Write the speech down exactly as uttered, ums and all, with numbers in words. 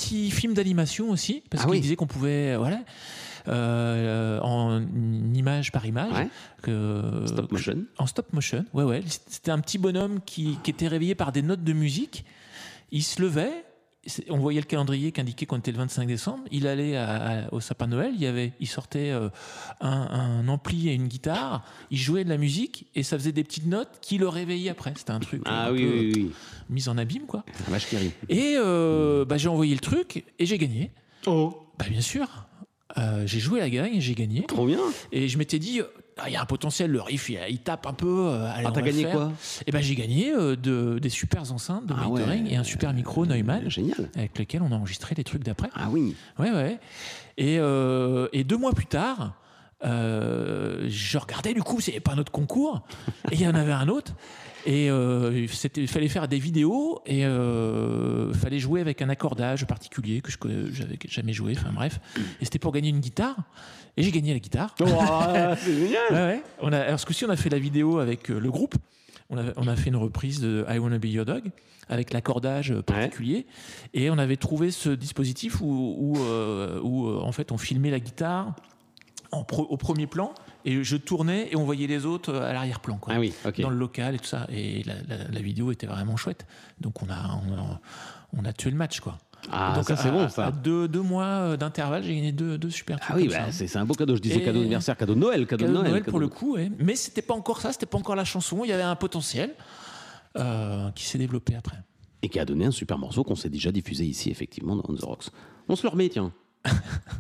petit film d'animation aussi, parce Ah qu'il oui. disait qu'on pouvait, voilà, euh, en image par image, Ouais. que, Stop motion. en stop motion. Ouais, ouais. C'était un petit bonhomme qui, qui était réveillé par des notes de musique. Il se levait. On voyait le calendrier qui indiquait qu'on était le vingt-cinq décembre. Il allait à, à, au sapin de Noël. Il, y avait, il sortait euh, un, un ampli et une guitare. Il jouait de la musique et ça faisait des petites notes qui le réveillaient après. C'était un truc Ah un oui, peu oui, oui. mis en abîme, quoi. La vache qui rit. Et euh, bah, j'ai envoyé le truc et j'ai gagné. Oh, Bah, bien sûr. Euh, j'ai joué la gagne et j'ai gagné. trop bien. Et je m'étais dit, il y a un potentiel, le riff, il, il tape un peu. Euh, allez, Ah, on t'as va le gagné faire. quoi? Et ben j'ai gagné euh, de, des super enceintes de Ah monitoring ouais. et un super micro Neumann Génial. avec lequel on a enregistré les trucs d'après. Ah oui. Ouais, ouais. Et, euh, et deux mois plus tard, euh, je regardais, du coup, c'est pas un autre concours, et il y en avait un autre. Et euh, il fallait faire des vidéos et il euh, fallait jouer avec un accordage particulier que je n'avais jamais joué. Enfin bref, et c'était pour gagner une guitare. Et j'ai gagné la guitare. Oh, c'est génial. Ouais, ouais. On a, alors ce coup-ci, on a fait la vidéo avec euh, le groupe. On a, on a fait une reprise de I Wanna Be Your Dog avec l'accordage particulier. Ouais. Et on avait trouvé ce dispositif où, où, euh, où euh, en fait, on filmait la guitare en pro, au premier plan. Et je tournais et on voyait les autres à l'arrière-plan, quoi, ah oui, okay. dans le local et tout ça. Et la, la, la vidéo était vraiment chouette. Donc on a, on a, on a tué le match, quoi. Ah, donc ça à, c'est bon, ça. À deux, deux mois d'intervalle, j'ai gagné deux, deux super trucs. Ah oui, comme bah, ça. C'est, c'est un beau cadeau. Je disais et cadeau d'anniversaire, cadeau de Noël, cadeau, cadeau de Noël, de Noël cadeau pour de... le coup, ouais. Mais c'était pas encore ça, c'était pas encore la chanson. Il y avait un potentiel euh, qui s'est développé après. Et qui a donné un super morceau qu'on s'est déjà diffusé ici, effectivement, dans On The Rocks. On se le remet, tiens.